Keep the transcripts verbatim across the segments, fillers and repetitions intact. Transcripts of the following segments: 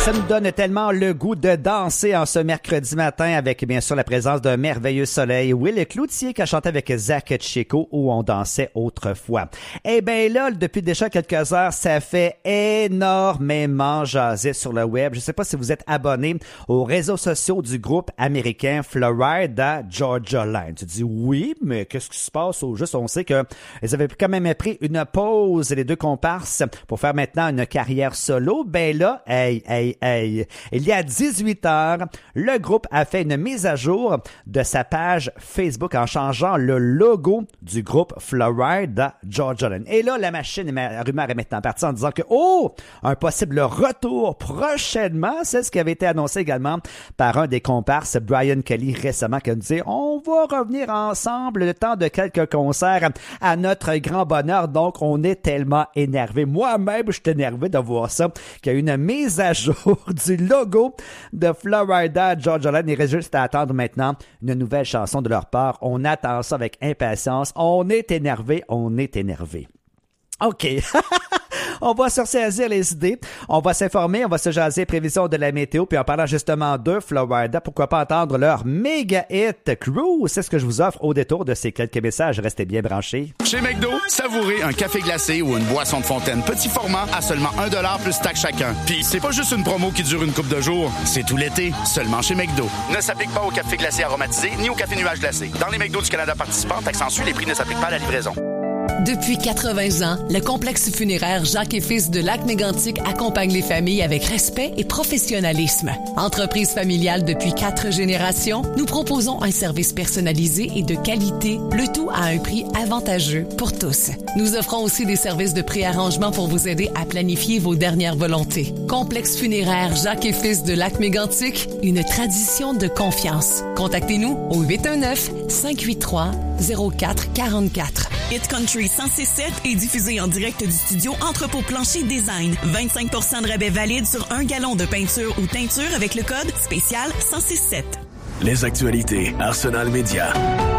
Ça nous donne tellement le goût de danser en ce mercredi matin avec bien sûr la présence d'un merveilleux soleil. Will Cloutier qui a chanté avec Zach Chico où on dansait autrefois. Eh bien là, depuis déjà quelques heures, ça fait énormément jaser sur le web. Je ne sais pas si vous êtes abonné aux réseaux sociaux du groupe américain Florida Georgia Line. Tu dis oui, mais qu'est-ce qui se passe au juste? On sait que ils avaient quand même pris une pause, les deux comparses, pour faire maintenant une carrière solo. Ben là, hey, hey, Hey, il y a dix-huit heures, le groupe a fait une mise à jour de sa page Facebook en changeant le logo du groupe Florida Georgia Line. Et là, la machine, la rumeur est maintenant partie en disant que, oh, un possible retour prochainement. C'est ce qui avait été annoncé également par un des comparses, Brian Kelly, récemment, qui a dit, on va revenir ensemble le temps de quelques concerts à notre grand bonheur. Donc, on est tellement énervés. Moi-même, je suis énervé de voir ça, qu'il y a une mise à jour du logo de Florida Georgia Line. Il reste juste à attendre maintenant une nouvelle chanson de leur part. On attend ça avec impatience. On est énervé, on est énervé. OK. On va sursaisir les idées. On va s'informer, on va se jaser prévision de la météo. Puis en parlant justement de Florida, pourquoi pas entendre leur méga hit Cruise. C'est ce que je vous offre au détour de ces quelques messages. Restez bien branchés. Chez McDo, savourez un café glacé ou une boisson de fontaine petit format à seulement un dollar plus taxe chacun. Puis c'est pas juste une promo qui dure une couple de jours. C'est tout l'été, seulement chez McDo. Ne s'applique pas au café glacé aromatisé ni au café nuage glacé. Dans les McDo du Canada participants, taxe en sus, les prix ne s'appliquent pas à la livraison. Depuis quatre-vingts ans, le complexe funéraire Jacques et Fils de Lac-Mégantic accompagne les familles avec respect et professionnalisme. Entreprise familiale depuis quatre générations, nous proposons un service personnalisé et de qualité, le tout à un prix avantageux pour tous. Nous offrons aussi des services de préarrangement pour vous aider à planifier vos dernières volontés. Complexe funéraire Jacques et Fils de Lac-Mégantic, une tradition de confiance. Contactez-nous au huit un neuf, cinq huit trois, zéro quatre quatre quatre. Hit Country cent six sept est diffusé en direct du studio Entrepôt Plancher Design. vingt-cinq pour cent de rabais valide sur un gallon de peinture ou teinture avec le code spécial cent six sept. Les actualités Arsenal Média.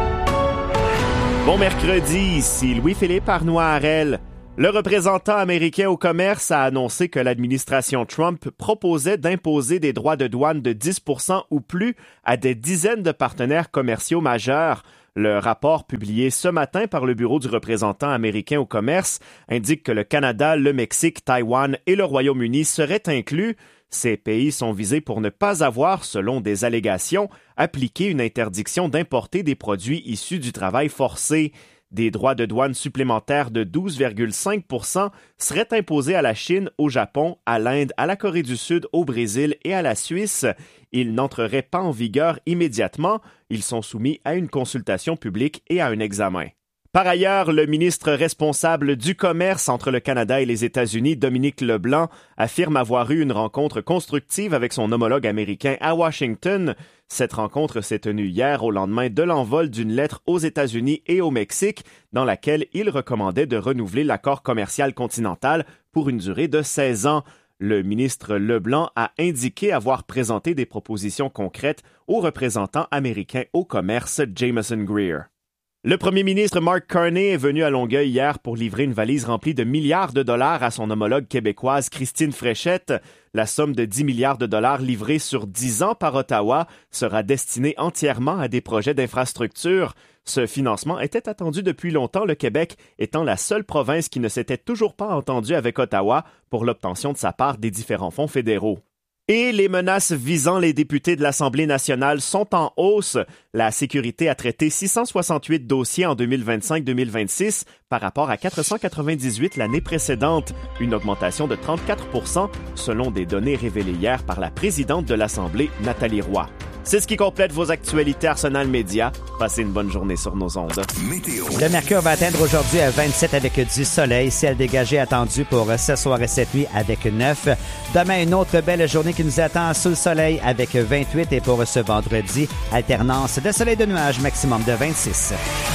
Bon mercredi, ici Louis-Philippe Arnois-Harel. Le représentant américain au commerce a annoncé que l'administration Trump proposait d'imposer des droits de douane de dix pour cent ou plus à des dizaines de partenaires commerciaux majeurs. Le rapport publié ce matin par le bureau du représentant américain au commerce indique que le Canada, le Mexique, Taïwan et le Royaume-Uni seraient inclus. Ces pays sont visés pour ne pas avoir, selon des allégations, appliqué une interdiction d'importer des produits issus du travail forcé. Des droits de douane supplémentaires de douze virgule cinq pour cent seraient imposés à la Chine, au Japon, à l'Inde, à la Corée du Sud, au Brésil et à la Suisse. Ils n'entreraient pas en vigueur immédiatement. Ils sont soumis à une consultation publique et à un examen. Par ailleurs, le ministre responsable du commerce entre le Canada et les États-Unis, Dominique Leblanc, affirme avoir eu une rencontre constructive avec son homologue américain à Washington. Cette rencontre s'est tenue hier au lendemain de l'envol d'une lettre aux États-Unis et au Mexique dans laquelle il recommandait de renouveler l'accord commercial continental pour une durée de seize ans. Le ministre Leblanc a indiqué avoir présenté des propositions concrètes au représentant américain au commerce, Jameson Greer. Le premier ministre Mark Carney est venu à Longueuil hier pour livrer une valise remplie de milliards de dollars à son homologue québécoise Christine Fréchette. La somme de dix milliards de dollars livrée sur dix ans par Ottawa sera destinée entièrement à des projets d'infrastructure. Ce financement était attendu depuis longtemps, le Québec étant la seule province qui ne s'était toujours pas entendue avec Ottawa pour l'obtention de sa part des différents fonds fédéraux. Et les menaces visant les députés de l'Assemblée nationale sont en hausse. La sécurité a traité six cent soixante-huit dossiers en deux mille vingt-cinq deux mille vingt-six par rapport à quatre cent quatre-vingt-dix-huit l'année précédente, une augmentation de trente-quatre pour cent selon des données révélées hier par la présidente de l'Assemblée, Nathalie Roy. C'est ce qui complète vos actualités Arsenal Média. Passez une bonne journée sur nos ondes. Météo. Le mercure va atteindre aujourd'hui à vingt-sept avec du soleil. Ciel dégagé attendu pour ce soir et cette nuit avec neuf. Demain, une autre belle journée qui nous attend sous le soleil avec vingt-huit. Et pour ce vendredi, alternance de soleil et de nuages, maximum de vingt-six.